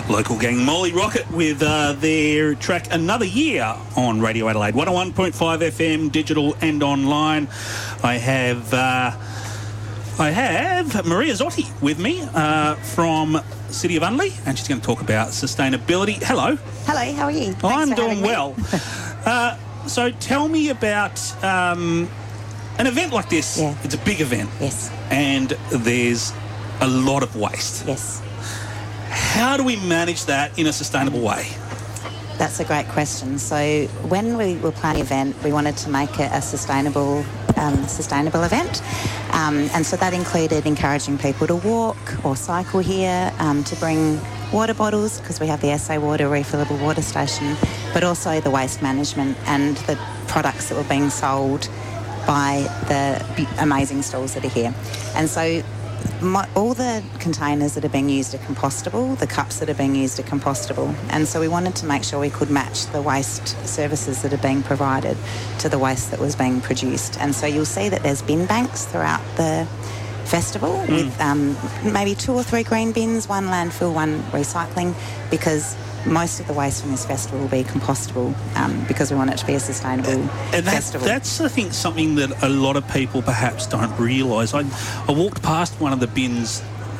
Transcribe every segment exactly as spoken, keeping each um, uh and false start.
Local gang Molly Rocket with uh, their track Another Year on Radio Adelaide. one oh one point five F M, digital and online. I have uh, I have Maria Zotti with me uh, from City of Unley, and she's going to talk about sustainability. Hello. Hello, how are you? Thanks I'm for doing having me. well. uh, so tell me about um, an event like this. Yeah. It's a big event. Yes. And there's a lot of waste. Yes. How do we manage that in a sustainable way? That's a great question. So when we were planning the event, we wanted to make it a sustainable um, sustainable event. Um, and so that included encouraging people to walk or cycle here, um, to bring water bottles, because we have the S A Water refillable water station, but also the waste management and the products that were being sold by the b- amazing stalls that are here. And so My, all the containers that are being used are compostable, the cups that are being used are compostable, and so we wanted to make sure we could match the waste services that are being provided to the waste that was being produced. And so you'll see that there's bin banks throughout the festival mm. with um, maybe two or three green bins, one landfill, one recycling, because most of the waste from this festival will be compostable, um, because we want it to be a sustainable and that, festival. That's, I think, something that a lot of people perhaps don't realise. I, I walked past one of the bins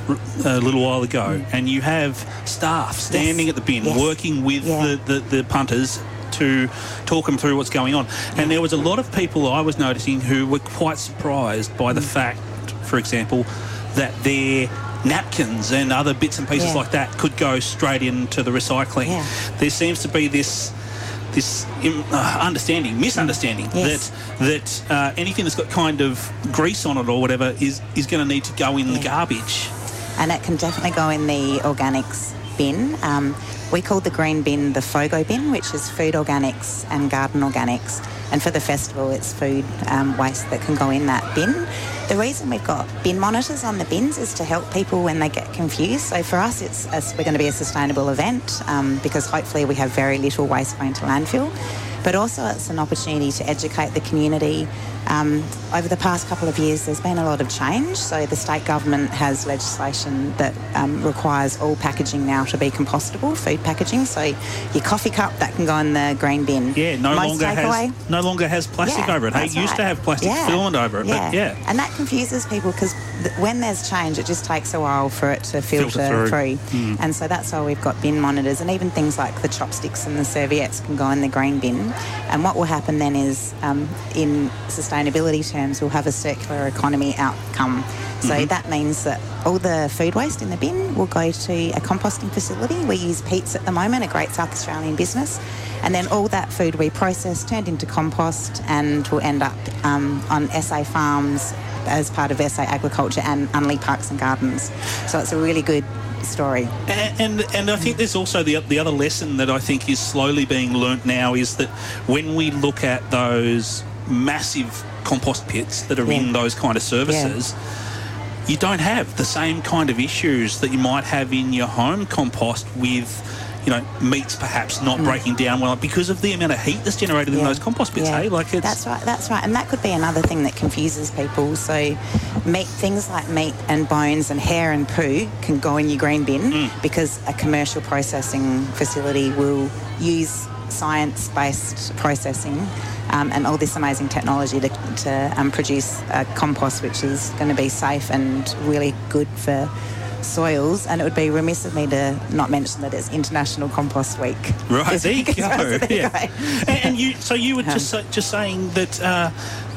a little while ago, and you have staff standing yes. at the bin, yes. working with yeah. the, the, the punters to talk them through what's going on. Yeah. And there was a lot of people I was noticing who were quite surprised by the mm. fact, for example, that their napkins and other bits and pieces yeah. like that could go straight into the recycling. Yeah. There seems to be this this uh, understanding, misunderstanding yes. that that uh, anything that's got kind of grease on it or whatever is, is going to need to go in yeah. the garbage. And it can definitely go in the organics bin. Um, we call the green bin the FOGO bin, which is food organics and garden organics. And for the festival, it's food um, waste that can go in that bin. The reason we've got bin monitors on the bins is to help people when they get confused. So for us, it's a, we're going to be a sustainable event um, because hopefully we have very little waste going to landfill. But also it's an opportunity to educate the community. Um, over the past couple of years, there's been a lot of change. So the state government has legislation that um, requires all packaging now to be compostable, food packaging. So your coffee cup, that can go in the green bin. Yeah, no Most longer takeaway, has no longer has plastic yeah, over it. Hey, it used right. to have plastic yeah. filament over it, yeah. but yeah. And that confuses people because th- when there's change, it just takes a while for it to filter, filter through. through. Mm. And so that's why we've got bin monitors, and even things like the chopsticks and the serviettes can go in the green bin. And what will happen then is, um, in sustainability terms, we'll have a circular economy outcome. So mm-hmm. that means that all the food waste in the bin will go to a composting facility. We use Pete's at the moment, a great South Australian business. And then all that food we process turned into compost and will end up um, on S A farms as part of S A Agriculture and Unley Parks and Gardens. So it's a really good story. And, and and I think there's also the the other lesson that I think is slowly being learnt now is that when we look at those massive compost pits that are yeah. in those kind of services, yeah. you don't have the same kind of issues that you might have in your home compost with, you know, meats perhaps not mm. breaking down well because of the amount of heat that's generated yeah. in those compost pits. Yeah. Hey, like it's that's right. That's right. And that could be another thing that confuses people. So, meat things like meat and bones and hair and poo can go in your green bin mm. because a commercial processing facility will use science-based processing um, and all this amazing technology to, to um, produce a compost which is going to be safe and really good for soils. And it would be remiss of me to not mention that it's International Compost Week. Right, there you go. There you Yeah. go. And, and you, so you were Um, just just saying that uh,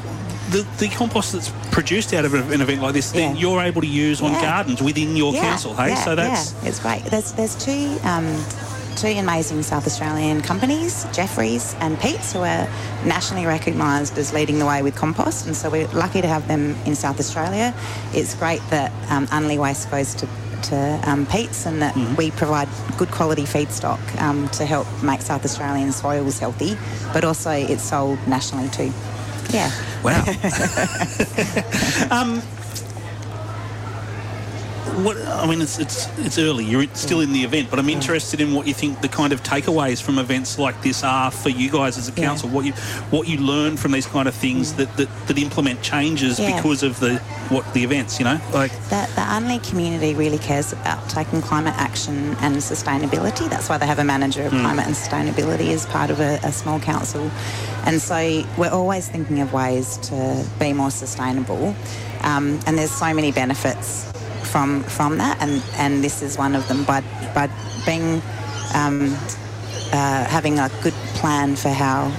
the the compost that's produced out of an event like this, then Yeah. you're able to use on Yeah. gardens within your Yeah, council. Hey, yeah, so that's yeah, it's great. There's there's two um, two amazing South Australian companies, Jeffreys and Pete's, who are nationally recognised as leading the way with compost, and so we're lucky to have them in South Australia. It's great that um, Unley Waste goes to to um, Pete's and that mm-hmm. we provide good quality feedstock um, to help make South Australian soils healthy, but also it's sold nationally too. Yeah. Wow. um, what I mean, it's it's it's early. You're still in the event, but I'm interested in what you think the kind of takeaways from events like this are for you guys as a council. Yeah. What you what you learn from these kind of things yeah. that, that, that implement changes yeah. because of the what the events. You know, like the, the Unley community really cares about taking climate action and sustainability. That's why they have a manager of mm. climate and sustainability as part of a, a small council, and so we're always thinking of ways to be more sustainable. Um, and there's so many benefits from from that, and, and this is one of them. By by being um, uh, having a good plan for how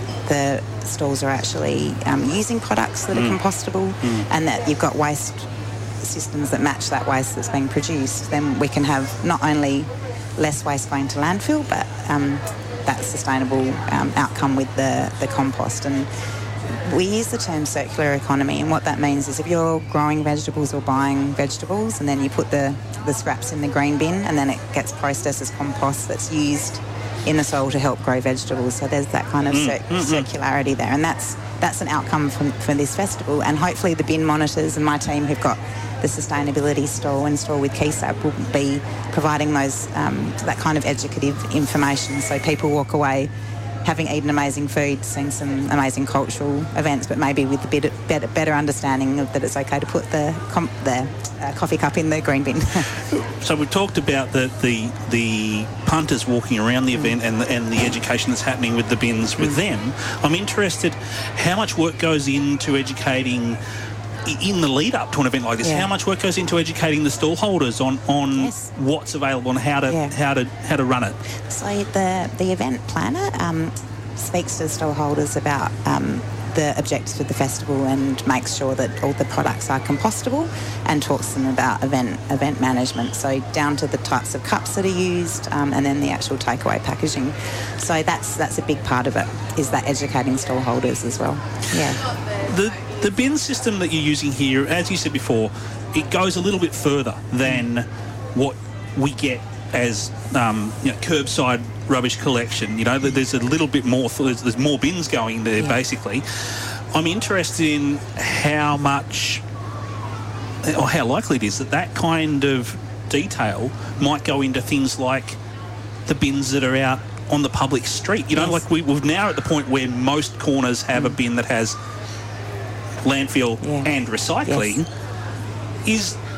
the stalls are actually um, using products that mm. are compostable, mm. and that you've got waste systems that match that waste that's being produced, then we can have not only less waste going to landfill, but um, that sustainable um, outcome with the, the compost. And we use the term circular economy, and what that means is if you're growing vegetables or buying vegetables and then you put the, the scraps in the green bin and then it gets processed as compost that's used in the soil to help grow vegetables. So there's that kind of mm, cir- mm, circularity there, and that's that's an outcome from, from this festival. And hopefully the bin monitors and my team who've got the sustainability stall and stall with KeySab will be providing those um, that kind of educative information, so people walk away having eaten amazing food, seen some amazing cultural events, but maybe with a bit better, better understanding of that it's okay to put the com- the uh, coffee cup in the green bin. So we talked about the the, the punters walking around the event mm. and the, and the education that's happening with the bins with mm. them. I'm interested how much work goes into educating in the lead up to an event like this. Yeah. How much work goes into educating the stall holders on, on yes. what's available and how to yeah. how to how to run it? So the the event planner um, speaks to the stall holders about um, the objectives of the festival and makes sure that all the products are compostable, and talks to them about event event management. So down to the types of cups that are used, um, and then the actual takeaway packaging. So that's that's a big part of it, is that educating stall holders as well. Yeah. The The bin system that you're using here, as you said before, it goes a little bit further than what we get as um, you know, curbside rubbish collection. You know, there's a little bit more, there's, there's more bins going there, yeah. basically. I'm interested in how much, or how likely it is that that kind of detail might go into things like the bins that are out on the public street. You know, yes. like we, we're now at the point where most corners have mm. a bin that has landfill yeah. and recycling. Yes. Is